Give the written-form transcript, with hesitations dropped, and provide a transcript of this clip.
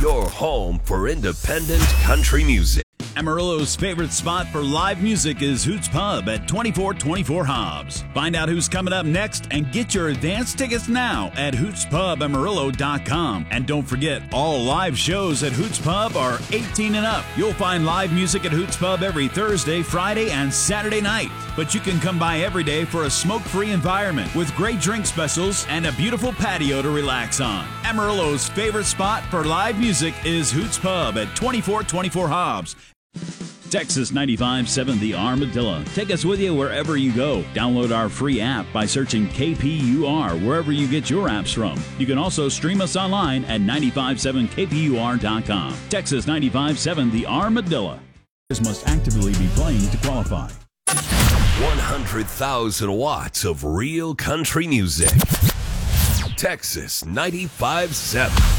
your home for independent country music. Amarillo's favorite spot for live music is Hoots Pub at 2424 Hobbs. Find out who's coming up next and get your advance tickets now at hootspubamarillo.com. And don't forget, all live shows at Hoots Pub are 18 and up. You'll find live music at Hoots Pub every Thursday, Friday, and Saturday night. But you can come by every day for a smoke-free environment with great drink specials and a beautiful patio to relax on. Amarillo's favorite spot for live music is Hoots Pub at 2424 Hobbs. Texas 95.7 The Armadillo. Take us with you wherever you go. Download our free app by searching KPUR wherever you get your apps from. You can also stream us online at 957kpur.com. Texas 95.7 The Armadillo. This must actively be playing to qualify. 100,000 watts of real country music. Texas 95.7.